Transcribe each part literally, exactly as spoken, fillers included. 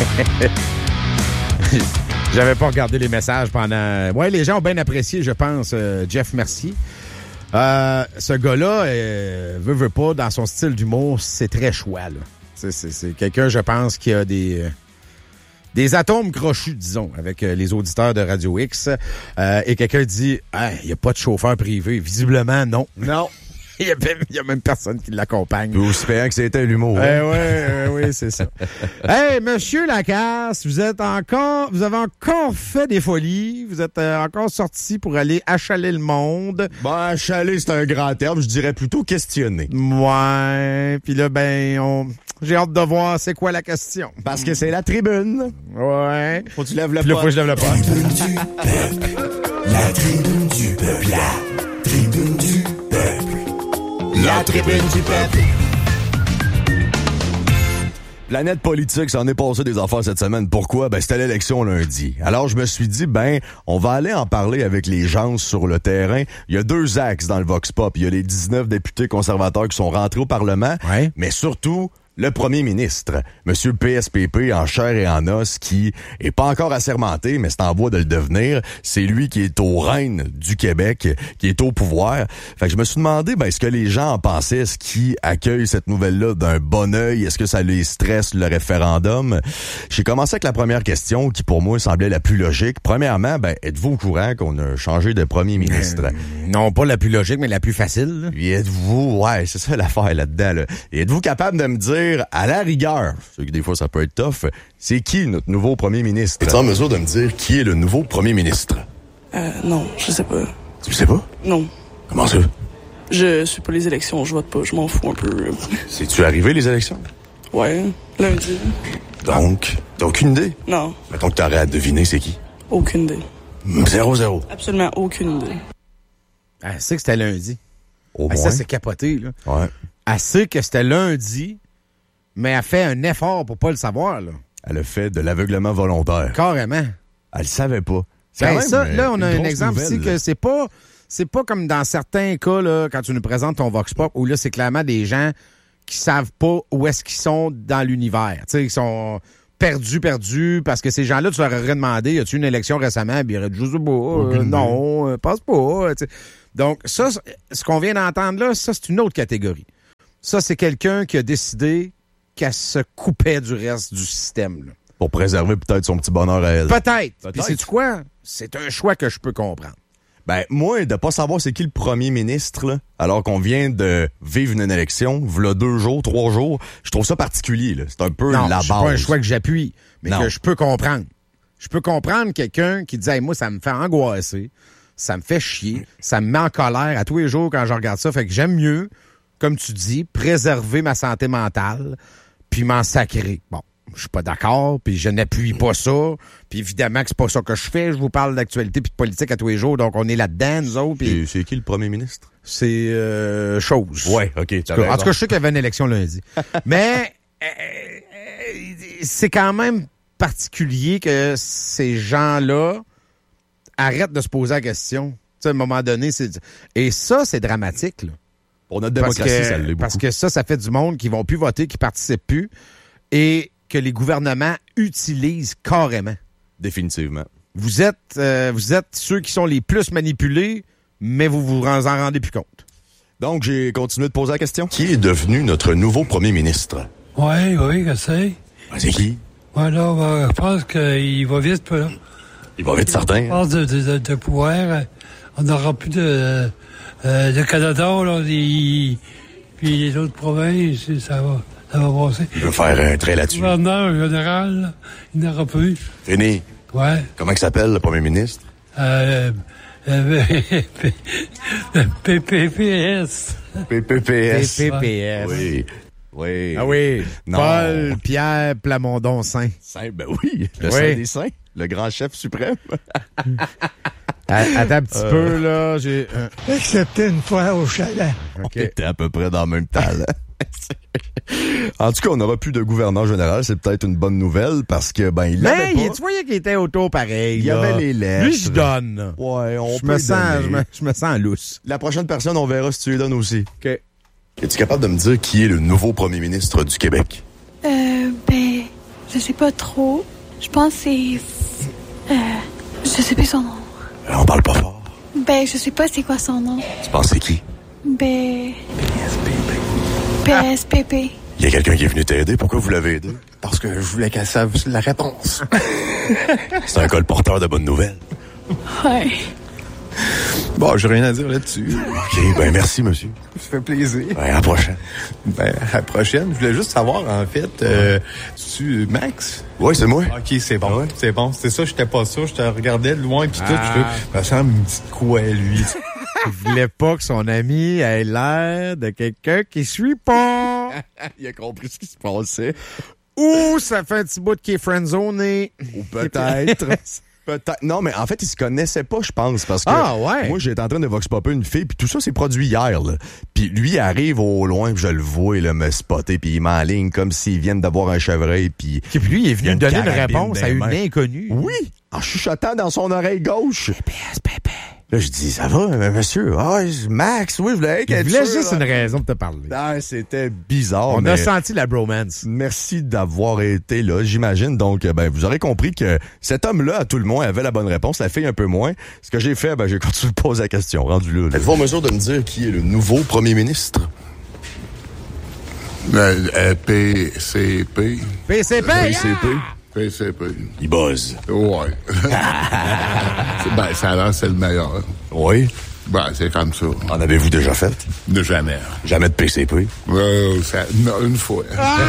J'avais pas regardé les messages pendant... Ouais, les gens ont bien apprécié, je pense, euh, Jeff Mercier. Euh, ce gars-là, euh, veut, veut pas, dans son style d'humour, c'est très choix, là. C'est, c'est, c'est quelqu'un, je pense, qui a des... Euh, des atomes crochus, disons, avec euh, les auditeurs de Radio X. Euh, et quelqu'un dit, ah, il n'y a pas de chauffeur privé. Visiblement, non. Non. Il y, a même, il y a même personne qui l'accompagne. Vous espérez que c'était l'humour. Eh hein? Oui, euh, oui, c'est ça. Hey, Monsieur Lacasse, vous êtes encore, vous avez encore fait des folies. Vous êtes euh, encore sorti pour aller achaler le monde. Ben, achaler, c'est un grand terme. Je dirais plutôt questionner. Ouais. Puis là, ben, on... j'ai hâte de voir c'est quoi la question. Parce que c'est la tribune. Ouais. Faut que tu lèves le Puis là, faut que je lève le pas. La tribune du peuple. La tribune du peuple. La tribune du peuple. La tribune du peuple. Planète politique, ça en est passé des affaires cette semaine. Pourquoi? Ben, c'était l'élection lundi. Alors, je me suis dit, ben, on va aller en parler avec les gens sur le terrain. Il y a deux axes dans le Vox Pop. Il y a les dix-neuf députés conservateurs qui sont rentrés au Parlement. Ouais. Mais surtout, le premier ministre, Monsieur P S P P, en chair et en os, qui est pas encore assermenté, mais c'est en voie de le devenir. C'est lui qui est au règne du Québec, qui est au pouvoir. Fait que je me suis demandé, ben, est-ce que les gens en pensaient, est-ce qu'ils accueillent cette nouvelle-là d'un bon œil? Est-ce que ça les stresse, le référendum? J'ai commencé avec la première question, qui pour moi semblait la plus logique. Premièrement, ben, êtes-vous au courant qu'on a changé de premier ministre? Euh, non, pas la plus logique, mais la plus facile. Là. Et êtes-vous, ouais, c'est ça l'affaire là-dedans, là. Et êtes-vous capable de me dire, à la rigueur, c'est que des fois ça peut être tough, c'est qui notre nouveau premier ministre? Es-tu en mesure de me dire qui est le nouveau premier ministre? Euh, non, je sais pas. Tu sais pas? Non. Comment ça? Je suis pas les élections, je vote pas, je m'en fous un peu. C'est-tu arrivé les élections? Ouais, lundi. Donc, t'as aucune idée? Non. Mettons que t'aurais à deviner c'est qui? Aucune idée. Zéro, zéro. Absolument aucune idée. Elle sait que c'était lundi. Au hey, moins. Ça, c'est capoté, là. Ouais. Elle sait que c'était lundi, mais elle fait un effort pour pas le savoir, là. Elle a fait de l'aveuglement volontaire. Carrément. Elle le savait pas. Ben même, ça, là, on a un exemple nouvelle, ici que c'est pas, c'est pas comme dans certains cas, là, quand tu nous présentes ton Vox Pop, où là, c'est clairement des gens qui savent pas où est-ce qu'ils sont dans l'univers. Tu sais, ils sont perdus, perdus, parce que ces gens-là, tu leur aurais demandé, y a-tu une élection récemment? Puis ils auraient dit, je sais pas, euh, non, euh, passe pas. T'sais. Donc, ça, ce qu'on vient d'entendre là, ça, c'est une autre catégorie. Ça, c'est quelqu'un qui a décidé qu'elle se coupait du reste du système, là. Pour préserver peut-être son petit bonheur à elle. Peut-être. Peut-être. Puis sais-tu quoi? C'est un choix que je peux comprendre. Ben, moi, de pas savoir c'est qui le premier ministre, là, alors qu'on vient de vivre une élection, v'là deux jours, trois jours, je trouve ça particulier, là. C'est un peu non, la base. C'est pas un choix que j'appuie, mais non. que je peux comprendre. Je peux comprendre quelqu'un qui dit, hey, moi, ça me fait angoisser, ça me fait chier, ça me met en colère à tous les jours quand je regarde ça. Fait que j'aime mieux, comme tu dis, préserver ma santé mentale, puis m'en sacrer. Bon. Je suis pas d'accord, puis je n'appuie pas ça. Puis évidemment que c'est pas ça que je fais. Je vous parle d'actualité puis de politique à tous les jours, donc on est là-dedans, nous autres. Pis c'est, c'est qui le premier ministre? C'est euh, Chose. Ouais, OK. En tout, cas, en tout cas, je sais qu'il y avait une élection lundi. Mais euh, euh, c'est quand même particulier que ces gens-là arrêtent de se poser la question. Tu sais, à un moment donné, c'est... Et ça, c'est dramatique, là. Pour notre démocratie, parce que, ça l'est beaucoup. Parce que ça, ça fait du monde qui vont plus voter, qui participent plus. Et que les gouvernements utilisent carrément. Définitivement. Vous êtes, euh, vous êtes ceux qui sont les plus manipulés, mais vous vous en rendez plus compte. Donc, j'ai continué de poser la question. Qui est devenu notre nouveau premier ministre? Oui, oui, je sais. Ben, c'est qui? Ouais, là, ben, je pense qu'il va vite. Là. Il va vite, certain. Je pense de, de, de, de pouvoir. On n'aura plus de, euh, de Canada, là, des, puis les autres provinces, ça va. Ça va passer. Il veut faire un trait là-dessus. Le gouverneur général, là, il n'aura plus. René. Ouais. Comment il s'appelle, le premier ministre? Euh, euh, P P P S. P P P S. P P P S. Oui. Oui. Ah oui. Non. Paul Pierre Plamondon Saint. Saint, ben oui. Le oui. Saint des Saints. Le grand chef suprême. Attends un petit euh... peu, là. J'ai. Euh... Excepté une fois au chalet. Okay. On était à peu près dans le même temps, là. En tout cas, on n'aura plus de gouverneur général. C'est peut-être une bonne nouvelle parce que, ben, il l'avait Mais pas. tu voyais qu'il était auto pareil. Il y là. avait les lettres. Lui, je donne. Ouais, on je peut me sens, je donner. me, je me sens lousse. La prochaine personne, on verra si tu lui donnes aussi. OK. Es-tu capable de me dire qui est le nouveau premier ministre du Québec? Euh, ben, je je sais pas trop. Je pense que c'est... Euh, je sais plus son nom. On parle pas fort. Ben, je sais pas c'est quoi son nom. Tu penses c'est qui? Ben... P S P P. Il y a quelqu'un qui est venu t'aider. Pourquoi vous l'avez aidé? Parce que je voulais qu'elle sache la réponse. C'est un colporteur de bonnes nouvelles. Ouais. Bon, j'ai rien à dire là-dessus. OK, ben merci, monsieur. Ça fait plaisir. Ben, à la prochaine. Ben, à la prochaine. Je voulais juste savoir, en fait, euh, tu Max? Oui, c'est moi. OK, c'est bon. Ouais. C'est bon. C'est ça, j'étais pas sûr. Je te regardais de loin, puis tout. Ah. Je fais, ça me dit quoi, lui? Il voulait pas que son ami ait l'air de quelqu'un qui suit pas. Il a compris ce qui se passait. Ou ça fait un petit bout qui est friendzoné. Ou peut-être. Peut-être. Non, mais en fait, ils se connaissaient pas, je pense, parce que Ah, ouais. moi, j'étais en train de vox popper une fille, puis tout ça, c'est produit hier, là. Puis lui, il arrive au loin, puis je le vois, là, me spotter, puis il m'enligne comme s'il vient d'avoir un chevreuil, puis... Puis lui, il est Il y a venu une me donner une carabine réponse dans à les une mains. inconnue. Oui! En chuchotant dans son oreille gauche. P S P P. Là, je dis, ça va, mais monsieur? Ah, Max, oui, je voulais Il être voulait sûr, juste là. une raison de te parler. Ah, c'était bizarre, On mais... a senti la bromance. Merci d'avoir été là, j'imagine. Donc, ben, vous aurez compris que cet homme-là, à tout le moins, avait la bonne réponse, la fille un peu moins. Ce que j'ai fait, ben, j'ai continué de poser la question, rendu là. là. Êtes-vous en mesure de me dire qui est le nouveau premier ministre? Euh, euh, P C P. P C P! P C P. P C P. Il buzz. Ouais. Ben, ça a l'air, c'est le meilleur. Oui. Ben, c'est comme ça. En avez-vous déjà fait? De jamais. Jamais de P C P. Euh, ça, non, une fois.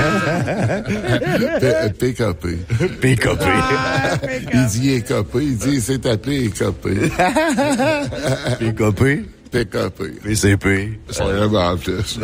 P- PKP. P K P. Il dit écopé, il dit c'est appelé écopé. P K P. P K P. P C P. C'est vraiment en plus.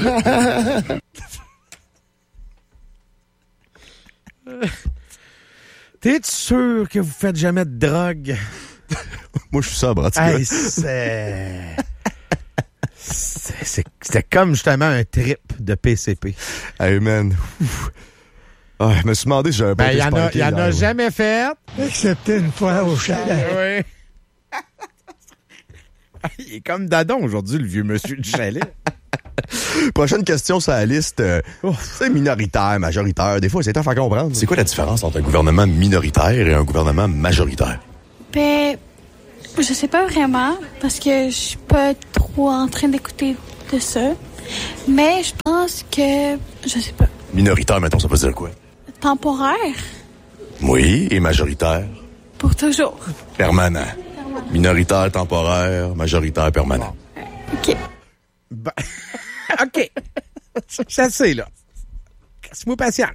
T'es sûr que vous faites jamais de drogue? Moi, je suis sobre, en tout cas. Hey, c'est... c'est- c'est- C'était comme justement un trip de P C P. Hey, man. Ouf. Ah, je me suis demandé si j'avais pas Ben, il été y en a, spanké y en hier, a ouais. jamais fait. Excepté une fois au chalet. Oui. Il est comme Dadon aujourd'hui, le vieux monsieur du chalet. Prochaine question sur la liste. Euh, c'est minoritaire, majoritaire. Des fois, c'est tough à comprendre. C'est quoi la différence entre un gouvernement minoritaire et un gouvernement majoritaire? Ben, je sais pas vraiment, parce que je suis pas trop en train d'écouter de ça. Mais je pense que, je sais pas, Minoritaire, mettons, ça veut dire quoi? temporaire, Oui, et majoritaire? pour toujours. Permanent. Minoritaire, temporaire, majoritaire, permanent. OK. Ben, OK. C'est assez, là. Reste-moi patient.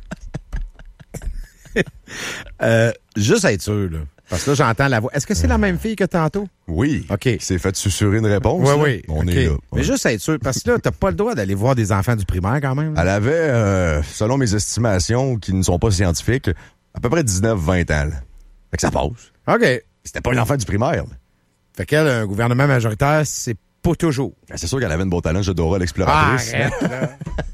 euh, juste à être sûr, là. Parce que là, j'entends la voix. Est-ce que c'est la même fille que tantôt? Oui. OK. Il s'est fait susurrer une réponse. Oui, là. oui. On OK. est là. Mais Ouais. juste à être sûr, parce que là, t'as pas le droit d'aller voir des enfants du primaire quand même. Elle avait, euh, selon mes estimations, qui ne sont pas scientifiques, à peu près dix-neuf vingt ans. Là. Fait que ça passe. OK. C'était pas un enfant du primaire. là. Fait qu'elle, un gouvernement majoritaire, c'est pas toujours. Ben, c'est sûr qu'elle avait une beau talent, je Dora l'exploratrice. arrête, là.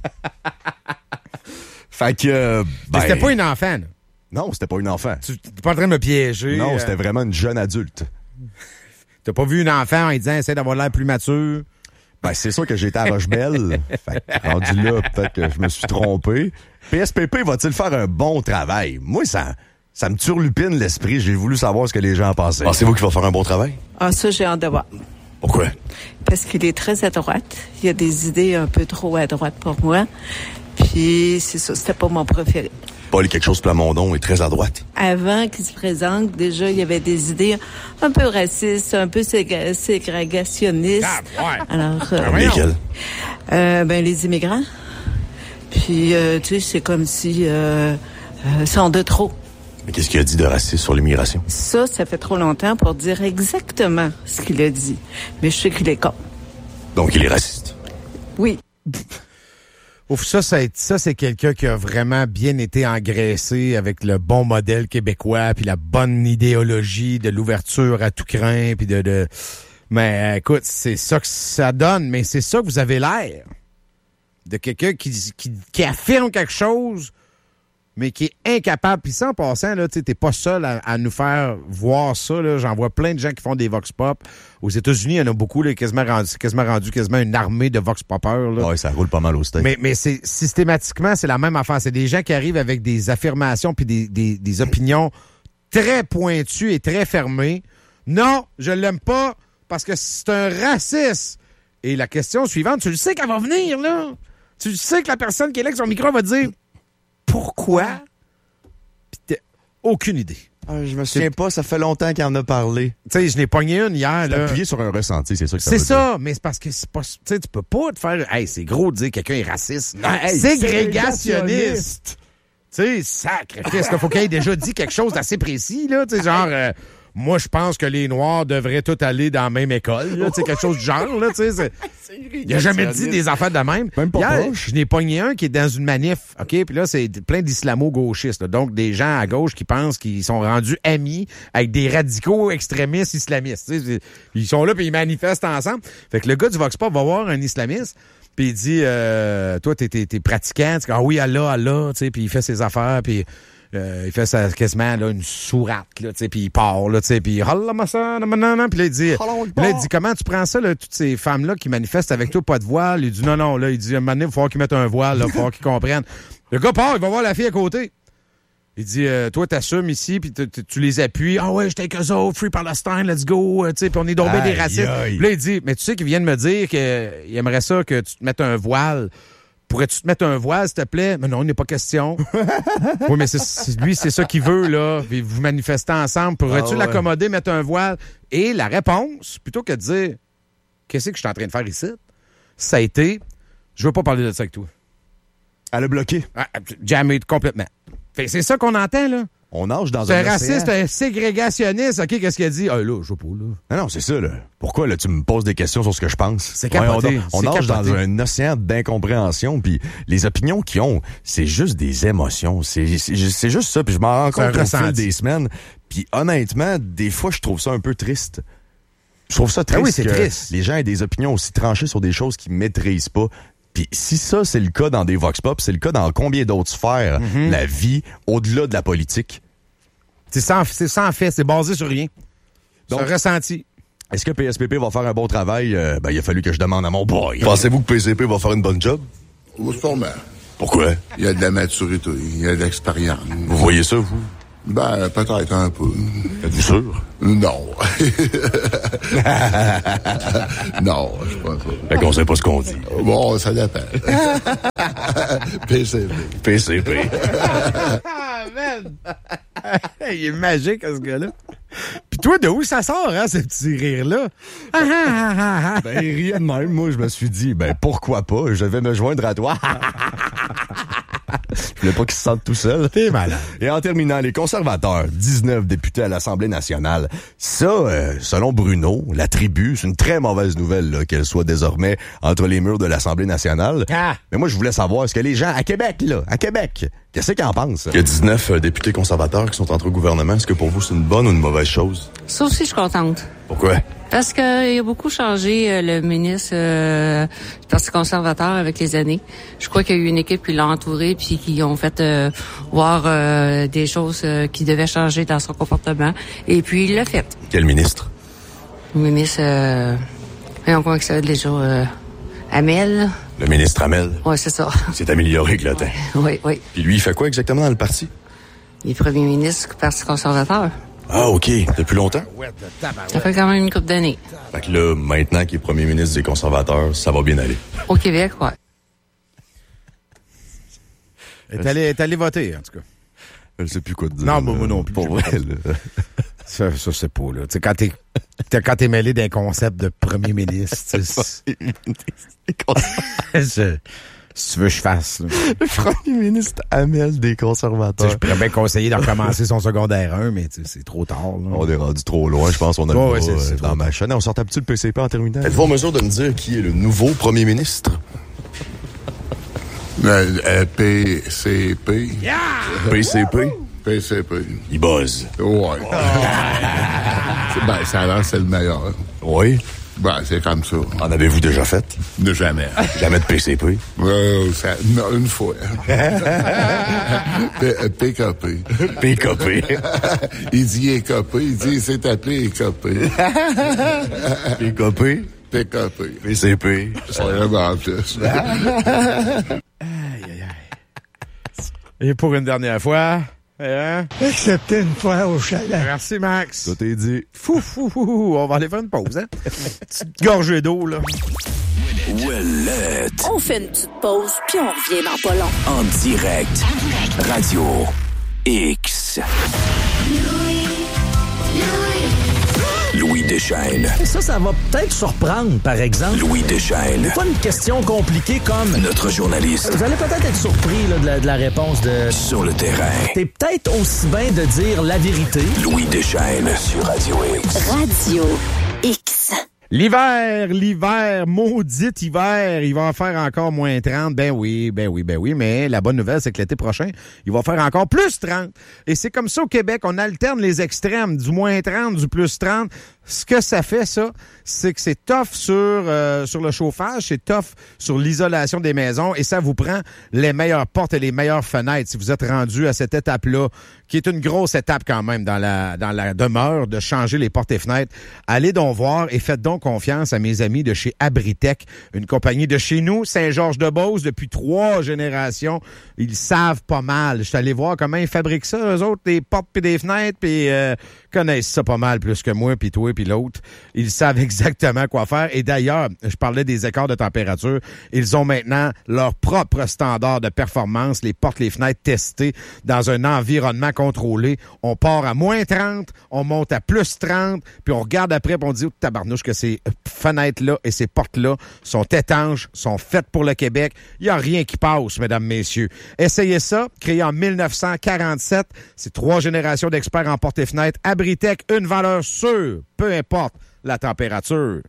Fait que, euh, ben, Mais c'était pas une enfant, là. Non, c'était pas une enfant. Tu t'es pas en train de me piéger. Non, euh, c'était vraiment une jeune adulte. T'as pas vu une enfant en lui disant, essaie d'avoir l'air plus mature. Ben, c'est sûr que j'étais à Rochebelle. Fait que, rendu là, peut-être que je me suis trompé. P S P P va-t-il faire un bon travail? Moi, ça, ça me turlupine l'esprit. J'ai voulu savoir ce que les gens pensaient. Pensez-vous qu'il va faire un bon travail? Ah, ça, j'ai hâte de voir. Pourquoi? Parce qu'il est très à droite. Il y a des idées un peu trop à droite pour moi. Puis, c'est ça, c'était pas mon préféré. Paul quelque chose Plamondon est très à droite. Avant qu'il se présente, déjà, il y avait des idées un peu racistes, un peu ségr- ségrégationnistes. Ah, ouais. Alors, euh, Ah, voyons. Lesquels? euh, ben, les immigrants. Puis, euh, tu sais, c'est comme si, euh, euh, sont de trop. Mais qu'est-ce qu'il a dit de raciste sur l'immigration? Ça, ça fait trop longtemps pour dire exactement ce qu'il a dit. Mais je sais qu'il est con. Donc, il est raciste. Oui. Ouf, ça, ça, ça c'est quelqu'un qui a vraiment bien été engraissé avec le bon modèle québécois, puis la bonne idéologie de l'ouverture à tout crin, puis de, de... Mais euh, écoute, c'est ça que ça donne, mais c'est ça que vous avez l'air. De quelqu'un qui, qui, qui affirme quelque chose, mais qui est incapable. Puis ça, en passant, là, tu sais, t'es pas seul à, à nous faire voir ça. Là. J'en vois plein de gens qui font des vox pop. Aux États-Unis, il y en a beaucoup, là, quasiment rendu, quasiment rendu quasiment une armée de vox poppers. Là. Ouais, ça roule pas mal au steak. Mais, mais c'est systématiquement, c'est la même affaire. C'est des gens qui arrivent avec des affirmations puis des, des, des opinions très pointues et très fermées. Non, je l'aime pas parce que c'est un raciste. Et la question suivante, tu le sais qu'elle va venir, là. Tu le sais que la personne qui est là avec son micro va te dire pourquoi? Puis t'as aucune idée. Ah, je me souviens pas, ça fait longtemps qu'il en a parlé. Tu sais, je n'ai pogné une hier. Là. Appuyé sur un ressenti, c'est ça que ça C'est veut ça, dire. mais c'est parce que c'est pas. Tu sais, tu peux pas te faire. Hey, c'est gros de dire que quelqu'un est raciste. Non, hey, ségrégationniste. Tu sais, sacrifice. Il faut qu'il ait déjà dit quelque chose d'assez précis, là. Tu sais, genre. Euh, Moi, je pense que les Noirs devraient tous aller dans la même école. Là, quelque chose du genre. Là, il n'a jamais dit des affaires de même. Même pas Hier, proche. je n'ai pogné un qui est dans une manif. OK? Puis là, c'est plein d'islamo-gauchistes. Là. Donc, des gens à gauche qui pensent qu'ils sont rendus amis avec des radicaux extrémistes islamistes. T'sais. Ils sont là puis ils manifestent ensemble. Fait que le gars du Vox Pop va voir un islamiste puis il dit euh, toi, t'es, t'es, t'es pratiquant. Ah oui, Allah, Allah. Puis il fait ses affaires. Puis... Euh, il fait ça quasiment là, une sourate, là, puis il part, là, puis puis là, il dit, là, il dit comment tu prends ça, là, toutes ces femmes-là qui manifestent avec toi, pas de voile? Il dit non, non, là, il dit, à un moment donné, il va falloir qu'ils mettent un voile, il va falloir qu'ils comprennent. Le gars part, il va voir la fille à côté. Il dit, euh, toi, t'assumes ici, puis tu les appuies. Ah ouais, j'étais avec eux autres, Free Palestine, let's go, tu sais, puis on est tombé des racistes. Puis là, il dit, mais tu sais qu'il vient de me dire qu'il aimerait ça que tu te mettes un voile. Pourrais-tu te mettre un voile, s'il te plaît? Mais non, il n'est pas question. Oui, mais c'est, c'est, lui, c'est ça qu'il veut, là. Puis vous manifestez ensemble. Pourrais-tu ah ouais. l'accommoder, mettre un voile? Et la réponse, plutôt que de dire qu'est-ce que je suis en train de faire ici, ça a été je veux pas parler de ça avec toi. Elle a bloqué. Ah, jamais complètement. Fait, c'est ça qu'on entend, là. On nage dans c'est un un raciste, un ségrégationniste. OK, qu'est-ce qu'il a dit? Ah, là, je veux pas, là. Non, non, c'est ça, là. Pourquoi, là, tu me poses des questions sur ce que je pense? C'est capoté. Ouais, on on nage dans un océan d'incompréhension, puis les opinions qu'ils ont, c'est juste des émotions. C'est, c'est, c'est juste ça, puis je m'en rends compte au fil des semaines. Puis honnêtement, des fois, je trouve ça un peu triste. Je trouve ça triste ah oui, c'est que triste. les gens aient des opinions aussi tranchées sur des choses qu'ils maîtrisent pas. Puis si ça, c'est le cas dans des vox pop, c'est le cas dans combien d'autres sphères, mm-hmm. la vie, au-delà de la politique? C'est sans, c'est sans fait, c'est basé sur rien. Donc, c'est un ressenti. Est-ce que P S P P va faire un bon travail? Euh, ben, il a fallu que je demande à mon boy. Pensez-vous que P S P P va faire une bonne job? Oh, sûrement. Pourquoi? Il y a de la maturité, il y a de l'expérience. Vous voyez ça, vous? Ben, peut-être un peu. Êtes-vous sûr? Non. Non, je pense pas. Fait qu'on sait pas ce qu'on dit. Bon, ça dépend. P C P. P C P. Ah, man! Il est magique, ce gars-là. Puis toi, de où ça sort, hein, ce petit rire-là? Ben, il riait de même. Moi, je me suis dit, ben, pourquoi pas? Je vais me joindre à toi. Je voulais pas qu'il se sente tout seul. T'es malade. Et en terminant, les conservateurs, dix-neuf députés à l'Assemblée nationale. Ça, euh, selon Bruno, la tribu, c'est une très mauvaise nouvelle là, qu'elle soit désormais entre les murs de l'Assemblée nationale. Ah. Mais moi, je voulais savoir, est-ce que les gens à Québec, là, à Québec, qu'est-ce qu'ils en pensent? Il y a dix-neuf euh, députés conservateurs qui sont entrés au gouvernement. Est-ce que pour vous, c'est une bonne ou une mauvaise chose? Ça aussi, je suis contente. Pourquoi? Parce qu'il a beaucoup changé, euh, le ministre euh, du Parti conservateur avec les années. Je crois qu'il y a eu une équipe qui l'a entouré puis qui ont fait euh, voir euh, des choses euh, qui devaient changer dans son comportement. Et puis, il l'a fait. Quel ministre? Le ministre... Euh, voyons comment que ça va déjà... Euh, Hamel. Le ministre Hamel? Oui, c'est ça. C'est amélioré avec le temps. Oui, oui. Puis lui, il fait quoi exactement dans le parti? Il est premier ministre du Parti conservateur. Ah, OK. Depuis longtemps? Ça fait quand même une couple d'années. Fait que là, maintenant qu'il est premier ministre des conservateurs, ça va bien aller. Au Québec, ouais. Elle est allé, est allé voter, en tout cas. Je sais plus quoi te dire. Non, moi, moi non plus. Pour vrai, là. Ça, ça c'est pas, là. Tu sais, quand t'es, t'es, quand t'es mêlé d'un concept de premier ministre, c'est... Si tu veux que je fasse. Là. Le premier ministre Hamel des conservateurs. Je pourrais bien conseiller de recommencer son secondaire un, mais c'est trop tard. Là. On est rendu trop loin, je pense. On a oh, le ouais, euh, c'est dans ma chaîne. On sort un petit le P C P en terminant. Êtes-vous en mesure de me dire qui est le nouveau premier ministre? Euh, euh, P C P. Yeah! P C P? P C P. Il buzz. Ouais. Oh. Ben, ça a l'air c'est le meilleur. Oui. Ben, c'est comme ça. En avez-vous déjà fait? De jamais. Jamais de P C P? Euh, ça, non, une fois. P K P. P K P. Il dit écopé, il dit c'est appelé écopé. P K P? P K P. P C P. C'est vraiment plus. Aïe, aïe, aïe. Et pour une dernière fois... Hein? Excepté une fois au chalet. Merci, Max. Tout est dit. Fou, fou, fou, fou. On va aller faire une pause, hein? Petite gorgée d'eau, là. Ouellette. On fait une petite pause, puis on revient dans pas long. En direct. Radio X. Louis Deschaines. Ça, ça va peut-être surprendre, par exemple. Louis Deschaines. C'est pas une question compliquée comme... Notre journaliste. Vous allez peut-être être surpris là, de, la, de la réponse de... Sur le terrain. T'es peut-être aussi bien de dire la vérité. Louis Deschaines sur Radio X. Radio X. L'hiver, l'hiver, maudit hiver, il va en faire encore moins trente. Ben oui, ben oui, ben oui, mais la bonne nouvelle, c'est que l'été prochain, il va faire encore plus trente. Et c'est comme ça au Québec, on alterne les extrêmes, du moins trente, du plus trente. Ce que ça fait, ça, c'est que c'est tough sur euh, sur le chauffage, c'est tough sur l'isolation des maisons et ça vous prend les meilleures portes et les meilleures fenêtres si vous êtes rendu à cette étape-là, qui est une grosse étape quand même dans la dans la demeure de changer les portes et fenêtres. Allez donc voir et faites donc confiance à mes amis de chez Abritech, une compagnie de chez nous, Saint-Georges-de-Beauce, depuis trois générations. Ils savent pas mal. Je suis allé voir comment ils fabriquent ça, eux autres, des portes puis des fenêtres, puis euh, connaissent ça pas mal plus que moi, puis toi, puis l'autre. Ils savent exactement quoi faire. Et d'ailleurs, je parlais des écarts de température. Ils ont maintenant leur propre standard de performance, les portes, les fenêtres testées dans un environnement contrôlé. On part à moins trente, on monte à plus trente, puis on regarde après, puis on dit, oh, tabarnouche, que ces fenêtres-là et ces portes-là sont étanches, sont faites pour le Québec. Il n'y a rien qui passe, mesdames, messieurs. Essayez ça, créé en mille neuf cent quarante-sept. C'est trois générations d'experts en portes et fenêtres. Abritech, une valeur sûre, peu importe la température.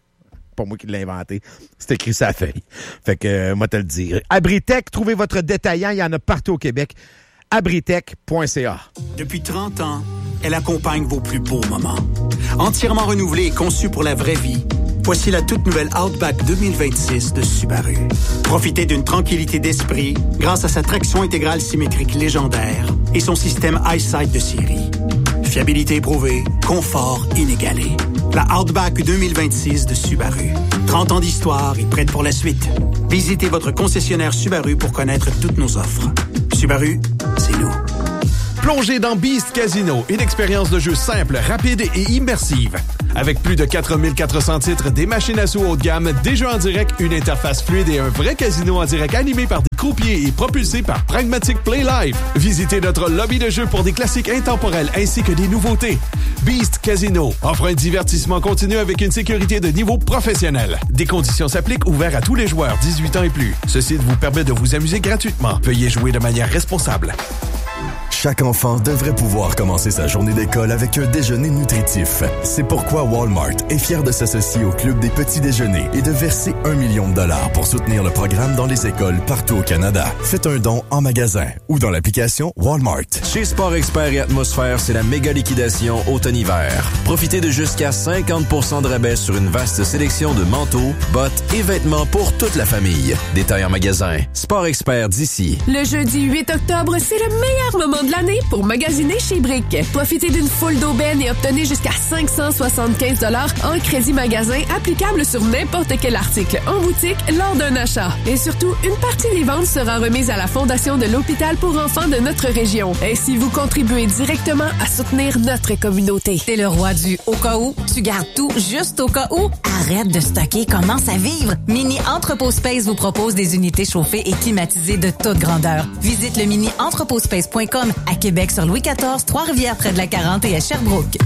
Pas moi qui l'ai inventé. C'est écrit sur la feuille. Fait que, euh, moi te le dire. Abritech, trouvez votre détaillant. Il y en a partout au Québec. abritech point c a. Depuis trente ans, elle accompagne vos plus beaux moments. Entièrement renouvelée et conçue pour la vraie vie, voici la toute nouvelle Outback deux mille vingt-six de Subaru. Profitez d'une tranquillité d'esprit grâce à sa traction intégrale symétrique légendaire et son système EyeSight de série. Fiabilité éprouvée, confort inégalé. La Outback deux mille vingt-six de Subaru. trente ans d'histoire et prête pour la suite. Visitez votre concessionnaire Subaru pour connaître toutes nos offres. Subaru, c'est nous. Plongez dans Beast Casino, une expérience de jeu simple, rapide et immersive. Avec plus de quatre mille quatre cents titres, des machines à sous haut de gamme, des jeux en direct, une interface fluide et un vrai casino en direct animé par des croupiers et propulsé par Pragmatic Play Live. Visitez notre lobby de jeux pour des classiques intemporels ainsi que des nouveautés. Beast Casino offre un divertissement continu avec une sécurité de niveau professionnel. Des conditions s'appliquent, ouverts à tous les joueurs dix-huit ans et plus. Ce site vous permet de vous amuser gratuitement. Veuillez jouer de manière responsable. Chaque enfant devrait pouvoir commencer sa journée d'école avec un déjeuner nutritif. C'est pourquoi Walmart est fier de s'associer au Club des petits déjeuners et de verser un million de dollars pour soutenir le programme dans les écoles partout au Canada. Faites un don en magasin ou dans l'application Walmart. Chez Sport Expert et Atmosphère, c'est la méga liquidation automne-hiver. Profitez de jusqu'à cinquante pour cent de rabais sur une vaste sélection de manteaux, bottes et vêtements pour toute la famille. Détails en magasin. Sport Expert d'ici. Le jeudi huit octobre, c'est le meilleur moment de l'année pour magasiner chez Brick. Profitez d'une foule d'aubaines et obtenez jusqu'à cinq cent soixante-quinze dollars en crédit magasin applicable sur n'importe quel article en boutique lors d'un achat. Et surtout, une partie des ventes sera remise à la Fondation de l'Hôpital pour enfants de notre région. Ainsi, vous contribuez directement à soutenir notre communauté. T'es le roi du au cas où, tu gardes tout juste au cas où. Arrête de stocker, commence à vivre. Mini Entrepôt Space vous propose des unités chauffées et climatisées de toute grandeur. Visite le mini entrepôt space point com à Québec sur Louis quatorze, Trois-Rivières près de la quarante et à Sherbrooke.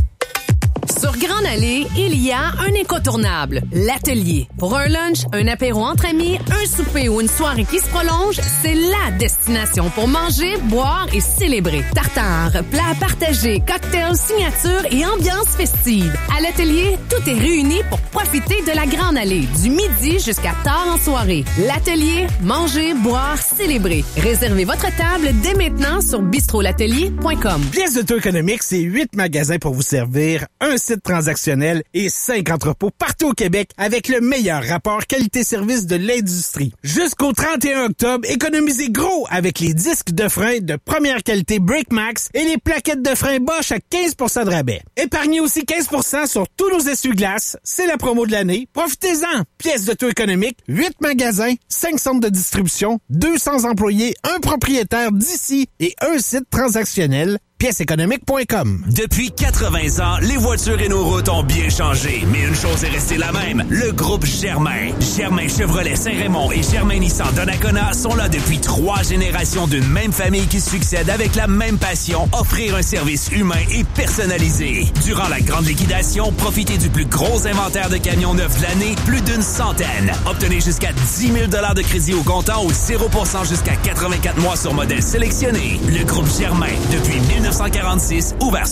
Sur Grande Allée, il y a un incontournable, l'Atelier. Pour un lunch, un apéro entre amis, un souper ou une soirée qui se prolonge, c'est la destination pour manger, boire et célébrer. Tartare, plats partagés, cocktails, signatures et ambiance festive. À l'Atelier, tout est réuni pour Profitez de la Grande Allée, du midi jusqu'à tard en soirée. L'atelier, manger, boire, célébrer. Réservez votre table dès maintenant sur bistrolatelier point com. Pièces d'auto-économique, c'est huit magasins pour vous servir, un site transactionnel et cinq entrepôts partout au Québec avec le meilleur rapport qualité-service de l'industrie. Jusqu'au trente et un octobre, économisez gros avec les disques de frein de première qualité BrakeMax et les plaquettes de frein Bosch à quinze pour cent de rabais. Épargnez aussi quinze pour cent sur tous nos essuie-glaces. C'est la promo de l'année. Profitez-en! Pièces d'auto-économique, huit magasins, cinq centres de distribution, deux cents employés, un propriétaire d'ici et un site transactionnel. pièces économiques point com. Depuis quatre-vingts ans, les voitures et nos routes ont bien changé, mais une chose est restée la même, le groupe Germain. Germain Chevrolet Saint-Raymond et Germain Nissan Donnacona sont là depuis trois générations d'une même famille qui succède avec la même passion, offrir un service humain et personnalisé. Durant la grande liquidation, profitez du plus gros inventaire de camions neufs de l'année, plus d'une centaine. Obtenez jusqu'à dix mille dollars de crédit au comptant ou zéro pour cent jusqu'à quatre-vingt-quatre mois sur modèle sélectionné. Le groupe Germain, depuis mille neuf cent quarante-six, ouvert